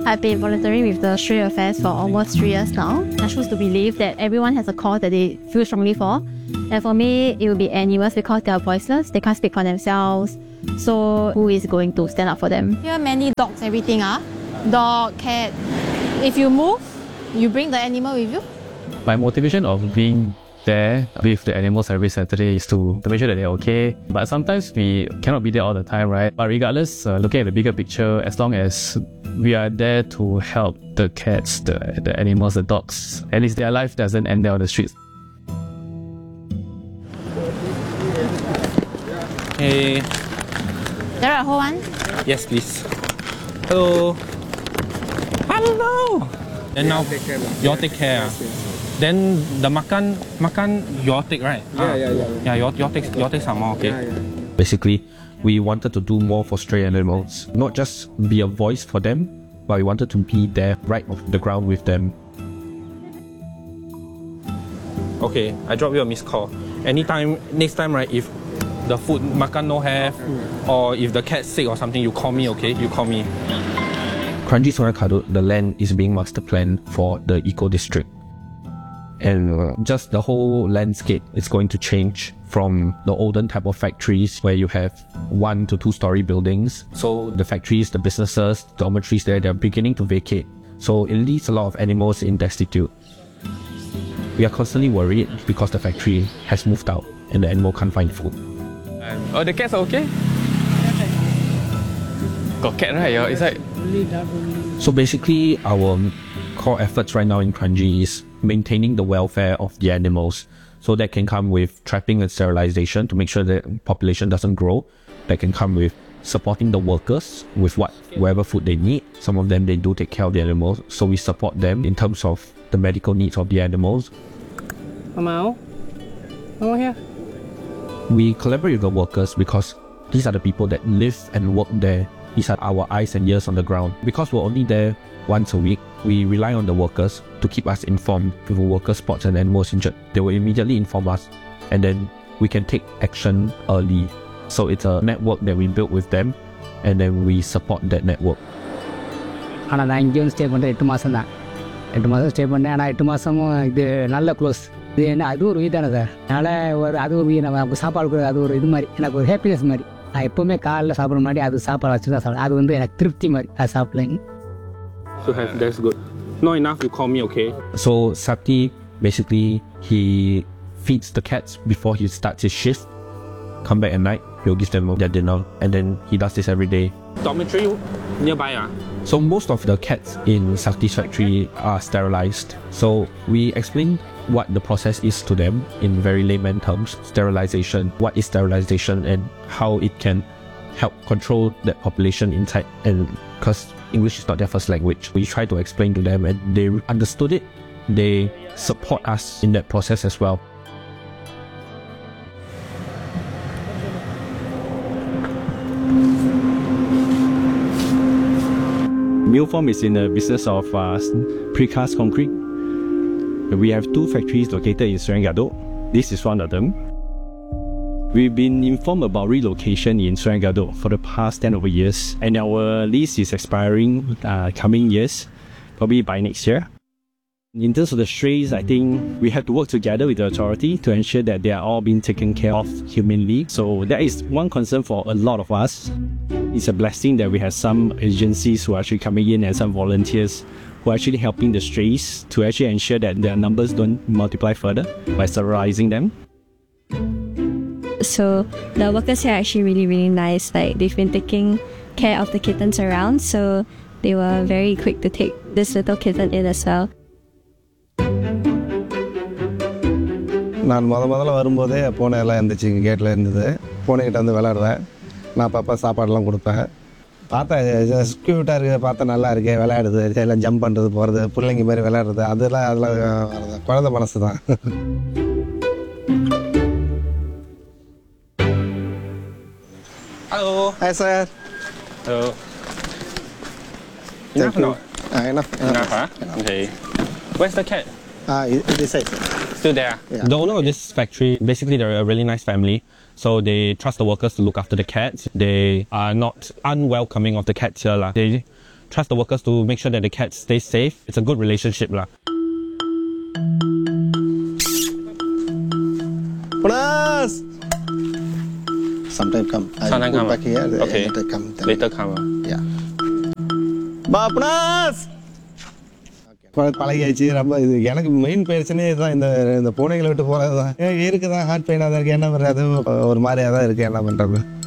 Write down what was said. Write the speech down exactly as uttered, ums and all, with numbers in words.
I've been volunteering with the Stray Affairs for almost three years now. I choose to believe that everyone has a cause that they feel strongly for. And for me, it will be animals because they are voiceless, they can't speak for themselves. So who is going to stand up for them? Here many dogs, everything ah. Dog, cat. If you move, you bring the animal with you. My motivation of being there with the animals every Saturday is to, to make sure that they're okay. But sometimes we cannot be there all the time, right? But regardless, uh, looking at the bigger picture, as long as we are there to help the cats, the, the animals, the dogs, at least their life doesn't end there on the streets. Hey. There are whole one? Yes, please. Hello. Hello. And now, you all take care. Yes, yes. Then the makan, makan, you all take, right? Yeah, ah. yeah, yeah. Yeah, you all, you all take, you all take some more, okay? Yeah, yeah. Basically, we wanted to do more for stray animals. Not just be a voice for them, but we wanted to be there right off the ground with them. Okay, I drop you a missed call. Anytime, next time, right, if the food makan no have, mm. or if the cat's sick or something, you call me, okay? You call me. Kranji Sungai Kadut, the land is being master planned for the eco district. And uh, just the whole landscape is going to change from the olden type of factories where you have one to two story buildings. So the factories, the businesses, the dormitories there, they're beginning to vacate. So it leaves a lot of animals in destitute. We are constantly worried because the factory has moved out and the animal can't find food. Oh, the cats are okay? Got cat, right? It's like... So basically, our core efforts right now in Kranji is maintaining the welfare of the animals. So that can come with trapping and sterilization to make sure the population doesn't grow. That can come with supporting the workers with what whatever food they need. Some of them, they do take care of the animals. So we support them in terms of the medical needs of the animals. Mao, over here. We collaborate with the workers because these are the people that live and work there. These are our eyes and ears on the ground. Because we're only there once a week, we rely on the workers to keep us informed. If a worker spots an animal injured, they will immediately inform us, and then we can take action early. So it's a network that we built with them, and then we support that network. ஆனால் நான் இங்கே வந்து stay பண்ணுறேன் எட்டு மாதம் தான் எட்டு மாதம் ஸ்டே பண்ணேன். ஆனால் எட்டு மாதமும் இது நல்ல க்ளோஸ். இது என்ன அது ஒரு உயிர் தானே சார். அதனால் ஒரு அது ஒரு நம்ம சாப்பாடு கொடுக்குறது அது ஒரு இது மாதிரி எனக்கு ஒரு ஹாப்பினஸ் மாதிரி. நான் எப்போவுமே காலைல சாப்பிட்ற மாதிரி அது சாப்பாடு வச்சு தான் சாப்பிடுவேன். அது வந்து எனக்கு திருப்தி மாதிரி அது சாப்பிட்லேங்க. So have, that's good. Not enough, you call me, okay? So Sapti, basically, he feeds the cats before he starts his shift. Come back at night, he'll give them their dinner, and then he does this every day. Dormitory nearby, ah? So most of the cats in Sakti's factory are sterilized. So we explain what the process is to them in very layman terms. Sterilization, what is sterilization and how it can help control that population inside. And because English is not their first language, we try to explain to them and they understood it. They support us in that process as well. Milform is in the business of uh, precast concrete. We have two factories located in Surengadok. This is one of them. We've been informed about relocation in Surengadok for the past ten over years, and our lease is expiring uh, coming years, probably by next year. In terms of the strays, I think we have to work together with the authority to ensure that they are all being taken care of humanely. So that is one concern for a lot of us. It's a blessing that we have some agencies who are actually coming in and some volunteers who are actually helping the strays to actually ensure that their numbers don't multiply further by sterilizing them. So the workers here are actually really, really nice. Like they've been taking care of the kittens around, so they were very quick to take this little kitten in as well. நான் முத முதல்ல வரும்போதே பூனை எல்லாம் இருந்துச்சு, இங்கே கேட்டில் இருந்தது. பூனைக்கிட்ட வந்து விளையாடுவேன். நான் அப்பப்போ சாப்பாடெல்லாம் கொடுப்பேன். பார்த்தா க்யூட்டாக இருக்குது, பார்த்தா நல்லா இருக்கு, விளையாடுது, எல்லாம் ஜம்ப் பண்ணுறது போகிறது, பிள்ளைங்க மாதிரி விளையாடுறது, அதெல்லாம் அதெல்லாம் குழந்தை மனசு தான். Hello. Hi sir. Hello. Enough or not? Uh, enough. Enough, huh? Okay. Where's the cat? Ah, uh, this side. Still there? Yeah. The owner of this factory, basically they're a really nice family. So they trust the workers to look after the cats. They are not unwelcoming of the cats here. La. They trust the workers to make sure that the cat stays safe. It's a good relationship lah. Punas! Sometime come. I Sometime put come, back here. okay. Later come. Then. Later come. ah. Yeah. Ba Punas! பழகியாச்சு ரொம்ப இது எனக்கு main பிரச்சனையே தான் இந்த இந்த பூனைகளை விட்டு போகிறது தான் இருக்குது தான் ஹார்ட் பெயினாக தான் இருக்குது என்ன பண்ணுறது ஒரு மாதிரியாக தான் இருக்குது என்ன பண்ணுறது